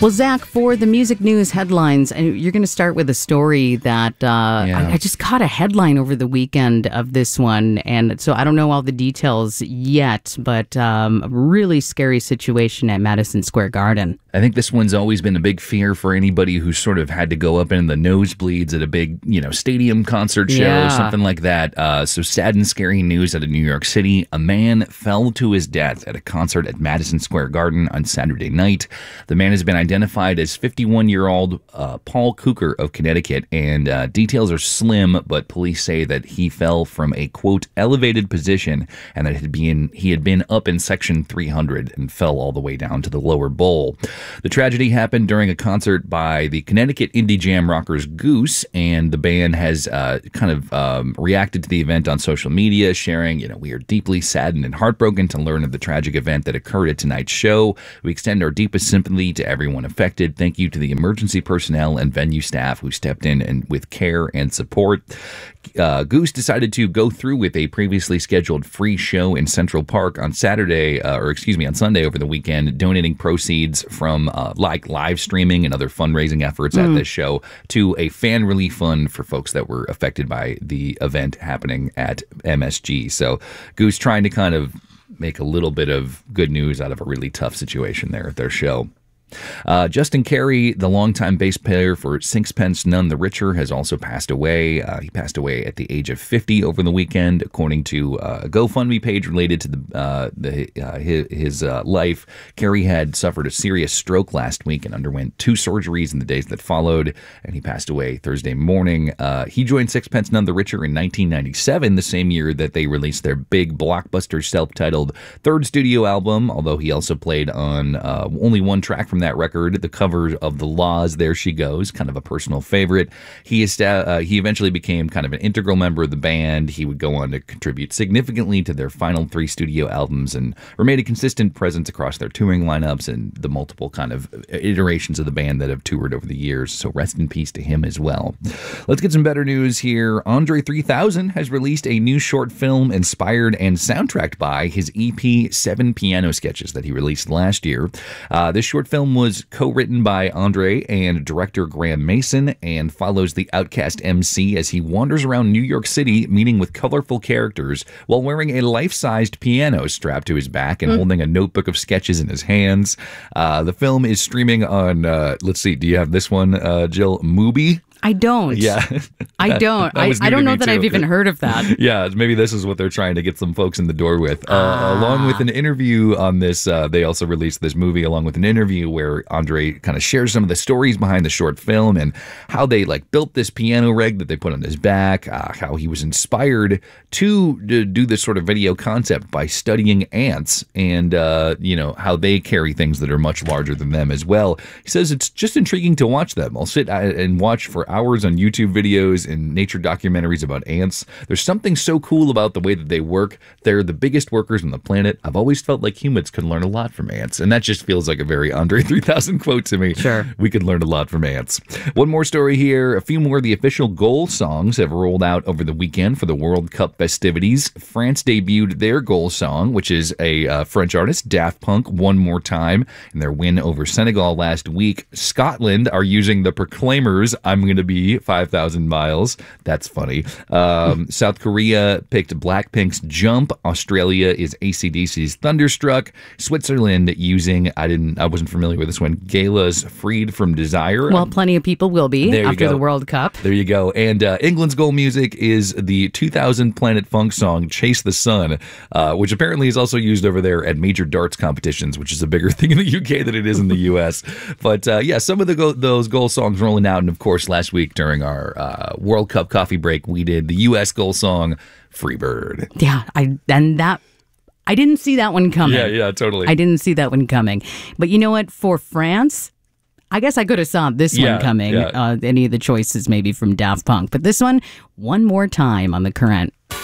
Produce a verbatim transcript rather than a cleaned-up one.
Well, Zach, for the music news headlines, and you're going to start with a story that uh, Yeah. I, I just caught a headline over the weekend of this one, and so I don't know all the details yet, but um, a really scary situation at Madison Square Garden. I think this one's always been a big fear for anybody who's sort of had to go up in the nosebleeds at a big, you know, stadium concert show, Yeah. something like that. Uh, so sad and scary news out of New York City. A man fell to his death at a concert at Madison Square Garden on Saturday night. The man has been identified as fifty-one-year-old uh, Paul Cooker of Connecticut, and uh, details are slim, but police say that he fell from a, quote, elevated position, and that had been, he had been up in section three hundred and fell all the way down to the lower bowl. The tragedy happened during a concert by the Connecticut indie jam rockers Goose, and the band has uh, kind of um, reacted to the event on social media, sharing, you know, we are deeply saddened and heartbroken to learn of the tragic event that occurred at tonight's show. We extend our deepest sympathy to everyone affected. Thank you to the emergency personnel and venue staff who stepped in and with care and support. Uh, Goose decided to go through with a previously scheduled free show in Central Park on Saturday, uh, or excuse me, on Sunday over the weekend, donating proceeds from uh, like live streaming and other fundraising efforts mm. at this show to a fan relief fund for folks that were affected by the event happening at M S G. So Goose trying to kind of make a little bit of good news out of a really tough situation there at their show. Uh, Justin Carey, the longtime bass player for Sixpence None the Richer, has also passed away. Uh, he passed away at the age of fifty over the weekend, according to uh, a GoFundMe page related to the, uh, the uh, his, his uh, life. Carey had suffered a serious stroke last week and underwent two surgeries in the days that followed, and he passed away Thursday morning. Uh, he joined Sixpence None the Richer in nineteen ninety-seven, the same year that they released their big blockbuster self-titled third studio album, although he also played on uh, only one track from that record, the cover of The Law's There She Goes, kind of a personal favorite. He is, uh, he eventually became kind of an integral member of the band. He would go on to contribute significantly to their final three studio albums and remained a consistent presence across their touring lineups and the multiple kind of iterations of the band that have toured over the years. So rest in peace to him as well. Let's get some better news here. Andre three thousand has released a new short film inspired and soundtracked by his E P Seven Piano Sketches that he released last year. Uh, this short film was co-written by Andre and director Graham Mason and follows the Outcast M C as he wanders around New York City meeting with colorful characters while wearing a life-sized piano strapped to his back and mm. holding a notebook of sketches in his hands. Uh, the film is streaming on, uh, let's see, do you have this one, uh, Jill? Mubi? I don't. Yeah. I don't. I, I don't know that too. I've even heard of that. Yeah, maybe this is what they're trying to get some folks in the door with. Uh, ah. Along with an interview on this, uh, they also released this movie along with an interview where Andre kind of shares some of the stories behind the short film and how they like built this piano rig that they put on his back, uh, how he was inspired to, to do this sort of video concept by studying ants and, uh, you know, how they carry things that are much larger than them as well. He says it's just intriguing to watch them. I'll sit and watch for hours on YouTube videos and nature documentaries about ants. There's something so cool about the way that they work. They're the biggest workers on the planet. I've always felt like humans can learn a lot from ants, and that just feels like a very Andre three thousand quote to me. Sure. We could learn a lot from ants. One more story here. A few more of the official goal songs have rolled out over the weekend for the World Cup festivities. France debuted their goal song, which is a uh, French artist, Daft Punk, One More Time, in their win over Senegal last week. Scotland are using the Proclaimers, I'm going to be five thousand miles. That's funny. Um, South Korea picked Blackpink's Jump. Australia is A C D C's Thunderstruck. Switzerland using, I didn't, I wasn't familiar with this one, Gala's Freed from Desire. Well, plenty of people will be after the World Cup. There you go. And uh, England's goal music is the two thousand Planet Funk song Chase the Sun, uh, which apparently is also used over there at major darts competitions, which is a bigger thing in the U K than it is in the U S. But uh, yeah, some of the go- those goal songs rolling out. And of course, last week during our uh, World Cup coffee break, we did the U S goal song, Freebird. Yeah, I and that I didn't see that one coming. Yeah, yeah, totally. I didn't see that one coming. But you know what? For France, I guess I could have saw this yeah, one coming. Yeah. Uh, any of the choices maybe from Daft Punk. But this one, One More Time on the Current.